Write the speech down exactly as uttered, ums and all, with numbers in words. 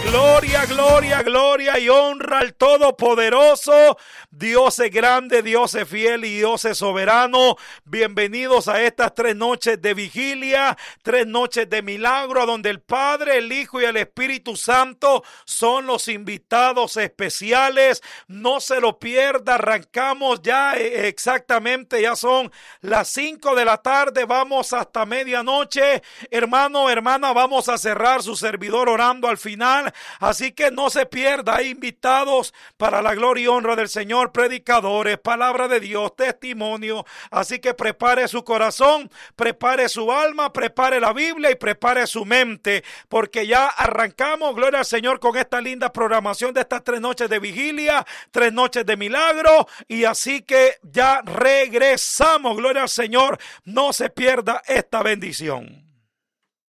Gloria, gloria, gloria y honra al Todopoderoso. Dios es grande, Dios es fiel y Dios es soberano. Bienvenidos a estas tres noches de vigilia, tres noches de milagro, a donde el Padre, el Hijo y el Espíritu Santo son los invitados especiales. No se lo pierda, arrancamos ya exactamente, ya son las cinco de la tarde, vamos hasta medianoche. Hermano, hermana, vamos a cerrar su servidor orando al final. Así que no se pierda, hay invitados para la gloria y honra del Señor, predicadores, palabra de Dios, testimonio. Así que prepare su corazón, prepare su alma, prepare la Biblia y prepare su mente, porque ya arrancamos, gloria al Señor, con esta linda programación de estas tres noches de vigilia, tres noches de milagro. Y así que ya regresamos, gloria al Señor, no se pierda esta bendición.